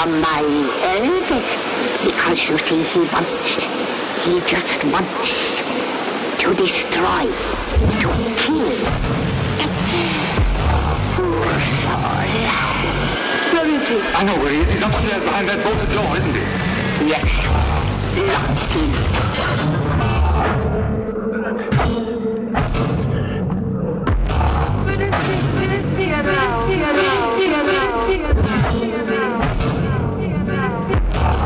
from my eldest, because you see he just wants to destroy, to kill. Poor soul. Where is he? I know where he is. He's upstairs behind that bolted door, isn't he? Yes, locked in.